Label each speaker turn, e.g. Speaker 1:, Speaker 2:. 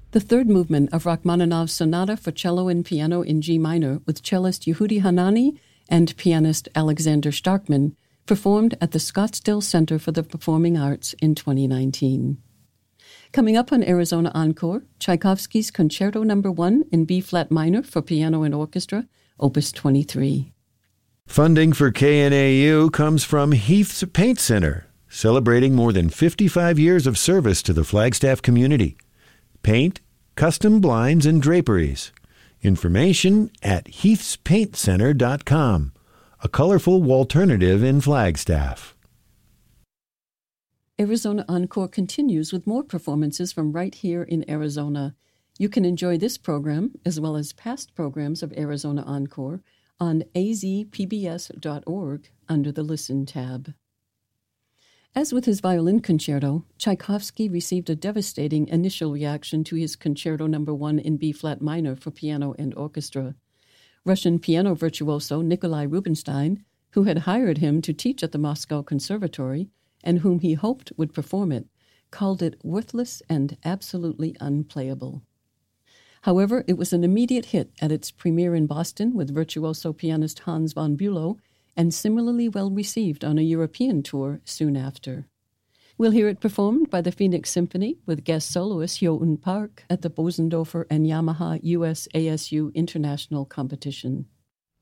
Speaker 1: The third movement of Rachmaninoff's Sonata for Cello and Piano in G minor with cellist Yehudi Hanani and pianist Alexander Starkman, performed at the Scottsdale Center for the Performing Arts in 2019. Coming up on Arizona Encore, Tchaikovsky's Concerto No. 1 in B-flat minor for piano and orchestra, Opus 23.
Speaker 2: Funding for KNAU comes from Heath's Paint Center, celebrating more than 55 years of service to the Flagstaff community. Paint, custom blinds, and draperies. Information at heathspaintcenter.com, a colorful alternative in Flagstaff.
Speaker 1: Arizona Encore continues with more performances from right here in Arizona. You can enjoy this program, as well as past programs of Arizona Encore, on azpbs.org under the Listen tab. As with his violin concerto, Tchaikovsky received a devastating initial reaction to his Concerto No. 1 in B-flat minor for piano and orchestra. Russian piano virtuoso Nikolai Rubinstein, who had hired him to teach at the Moscow Conservatory and whom he hoped would perform it, called it worthless and absolutely unplayable. However, it was an immediate hit at its premiere in Boston with virtuoso pianist Hans von Bülow, and similarly well received on a European tour soon after. We'll hear it performed by the Phoenix Symphony with guest soloist Hyo-eun Park at the Bosendorfer and Yamaha US ASU International Competition.